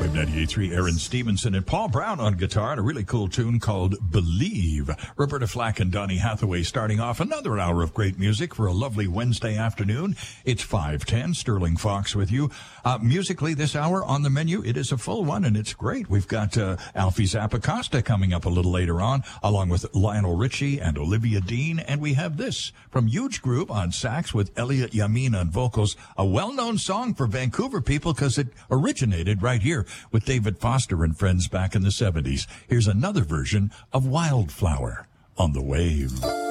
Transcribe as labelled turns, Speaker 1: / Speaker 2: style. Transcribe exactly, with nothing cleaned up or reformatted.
Speaker 1: Wave ninety-eight point three, Aaron Stevenson and Paul Brown on guitar, and a really cool tune called Believe. Roberta Flack and Donny Hathaway starting off another hour of great music for a lovely Wednesday afternoon. It's five ten, Sterling Fox with you. Uh, musically this hour on the menu, it is a full one, and it's great. We've got uh, Alfie Zappacosta coming up a little later on, along with Lionel Richie and Olivia Dean, and we have this from Huge Group on sax with Elliot Yamin on vocals, a well-known song for Vancouver people because it originated right here with David Foster and friends back in the seventies. Here's another version of Wildflower on the Wave.